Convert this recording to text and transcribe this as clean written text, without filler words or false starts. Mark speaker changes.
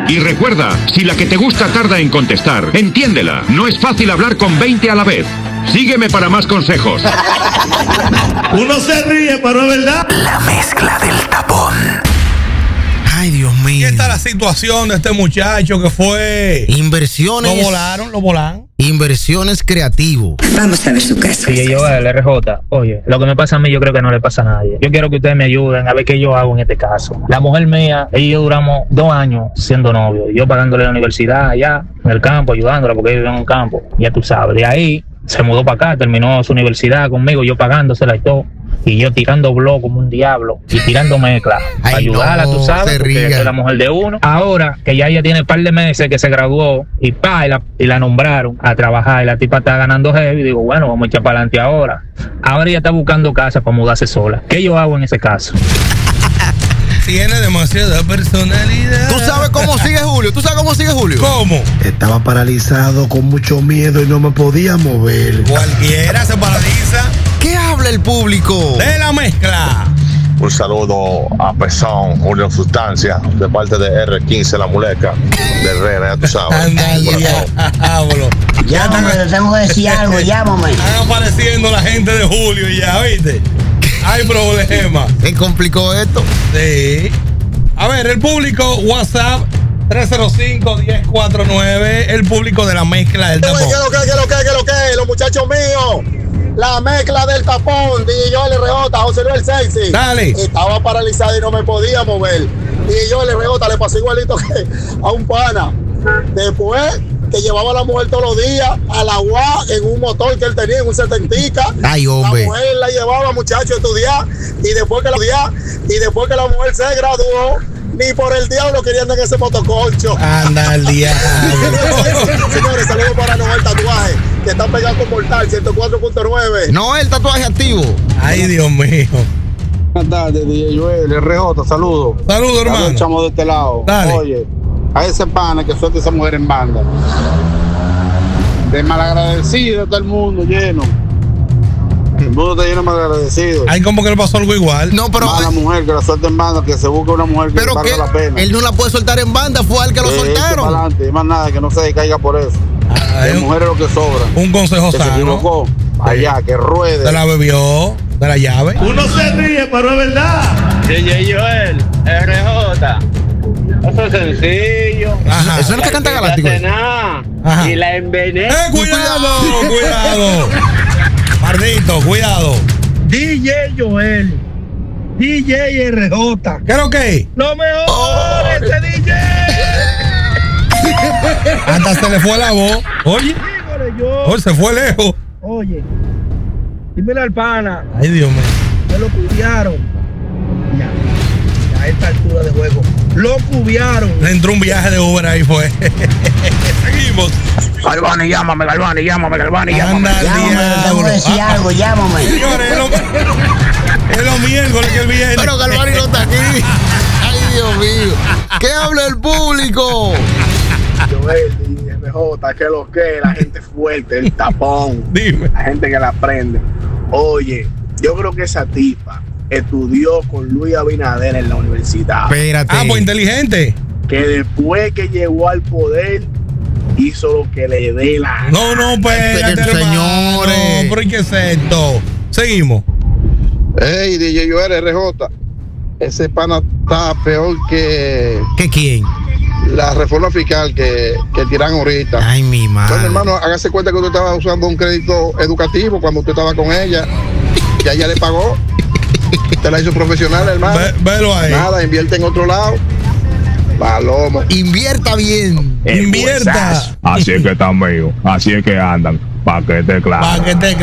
Speaker 1: Y recuerda, si la que te gusta tarda en contestar, entiéndela. No es fácil hablar con 20 a la vez. Sígueme para más consejos.
Speaker 2: Uno se ríe, pero es verdad.
Speaker 3: La mezcla del tapón.
Speaker 4: Ay, Dios mío.
Speaker 2: ¿Qué está la situación de este muchacho que fue?
Speaker 4: Inversiones.
Speaker 2: Lo volaron.
Speaker 4: Inversiones creativo.
Speaker 5: Vamos a ver su caso.
Speaker 6: Sí, yo el RJ. Oye, lo que me pasa a mí yo creo que no le pasa a nadie. Yo quiero que ustedes me ayuden a ver qué yo hago en este caso. La mujer mía, ella y yo duramos 2 años siendo novios. Yo pagándole la universidad allá, en el campo, ayudándola porque ella vive en un campo. Ya tú sabes, de ahí se mudó para acá, terminó su universidad conmigo, yo pagándosela y todo. Y yo tirando blog como un diablo y tirando mezcla para ayudarla, tú sabes, porque es la mujer de uno. Ahora que ya ella tiene un par de meses que se graduó y la nombraron a trabajar y la tipa está ganando heavy, digo, bueno, vamos a echar para adelante ahora. Ahora ella está buscando casa para mudarse sola. ¿Qué yo hago en ese caso?
Speaker 2: Tiene demasiada personalidad.
Speaker 4: ¿Tú sabes cómo sigue Julio?
Speaker 2: ¿Cómo?
Speaker 7: Estaba paralizado con mucho miedo y no me podía mover.
Speaker 2: Cualquiera se paraliza.
Speaker 4: ¿Qué habla el público?
Speaker 2: De la mezcla.
Speaker 8: Un saludo a Pesón, Julio Sustancia, de parte de R15, la muleca de Herrera, ya tú sabes.
Speaker 2: Diablo.
Speaker 5: Llámame, te tengo que decir algo, llámame.
Speaker 2: Están apareciendo la gente de Julio ya, ¿viste? Hay problema.
Speaker 4: ¿Se complicó esto?
Speaker 2: Sí. A ver, el público, WhatsApp 305-1049, el público de la mezcla del tapón.
Speaker 9: ¿Qué lo que? Los muchachos míos. La mezcla del tapón, DJ Joel RJ, José Luis Sexy.
Speaker 2: Dale.
Speaker 9: Estaba paralizado y no me podía mover. DJ Joel RJ le pasó igualito que a un pana. Después que llevaba a la mujer todos los días a la UA en un motor que él tenía, en un 70.
Speaker 4: Ay, hombre.
Speaker 9: La mujer la llevaba, muchacho, a estudiar. Y después que la mujer se graduó, ni por el diablo querían andar en ese motoconcho.
Speaker 2: Anda al diablo.
Speaker 9: Señores, saludos para Noel Tatuaje, que están pegando con Mortal 104.9.
Speaker 4: Noel Tatuaje activo.
Speaker 2: Ay, Dios mío.
Speaker 10: Buenas tardes, DJ Joel, RJ, saludos.
Speaker 2: Saludos, hermano.
Speaker 10: Echamos de este lado.
Speaker 2: Dale.
Speaker 10: Oye, a ese pana que suelta esa mujer en banda. De malagradecido todo el mundo lleno. El mundo está lleno de malagradecido.
Speaker 2: Hay como que le pasó algo igual.
Speaker 4: No, pero.
Speaker 10: Mala mujer que la suelta en banda, que se busque una mujer que
Speaker 4: pero
Speaker 10: valga la pena.
Speaker 4: Él no la puede soltar en banda, fue al que lo soltaron.
Speaker 10: Para adelante, más nada, que no se caiga por eso. Las mujeres lo que sobra.
Speaker 2: Un consejo
Speaker 10: que
Speaker 2: sano.
Speaker 10: Se equivocó. Allá, que ruede.
Speaker 2: Se la bebió de la llave.
Speaker 11: Uno se ríe, pero es verdad.
Speaker 12: DJ Joel, RJ. Eso es sencillo.
Speaker 4: Ajá. Eso es lo que canta Galáctico.
Speaker 12: Y la envenena.
Speaker 2: Cuidado. Mardito, cuidado.
Speaker 11: DJ Joel. DJ RJ.
Speaker 2: ¿Qué es lo que?
Speaker 11: ¡Lo mejor este DJ!
Speaker 2: Hasta se le fue la voz. Oye. Se fue lejos.
Speaker 11: Oye. Dímelo al pana.
Speaker 2: Ay, Dios mío.
Speaker 11: Me lo cubiaron. Ya a esta altura de juego. Lo cubiaron.
Speaker 2: Le entró un viaje de Uber ahí, fue. Seguimos.
Speaker 12: Galvani, llámame.
Speaker 2: Anda,
Speaker 5: Llámame, tengo que decir algo, llámame.
Speaker 2: Señores, es los miércoles que él viene.
Speaker 4: Pero Galvani no está aquí. Ay, Dios mío. ¿Qué habla el público?
Speaker 10: Joel, RJ, que lo que, la gente fuerte, el tapón.
Speaker 2: Dime.
Speaker 10: La gente que la prende. Oye, yo creo que esa tipa estudió con Luis Abinader en la universidad.
Speaker 4: Espérate.
Speaker 2: Pues inteligente.
Speaker 10: Que después que llegó al poder, hizo lo que le dé la.
Speaker 2: No, espérate,
Speaker 4: señores.
Speaker 2: No, pero ¿qué es esto? Seguimos.
Speaker 10: Hey, DJ Joel RJ, ese pana está peor que.
Speaker 4: ¿Que quién?
Speaker 10: La reforma fiscal que tiran ahorita.
Speaker 4: Ay, mi madre.
Speaker 10: Bueno, hermano, hágase cuenta que usted estaba usando un crédito educativo cuando usted estaba con ella. Ya ella le pagó. Te la hizo profesional, hermano.
Speaker 2: Velo ahí.
Speaker 10: Nada, invierte en otro lado. Paloma.
Speaker 4: Invierta bien.
Speaker 2: Invierta.
Speaker 8: Así es que están míos. Así es que andan. Pa' que te claro.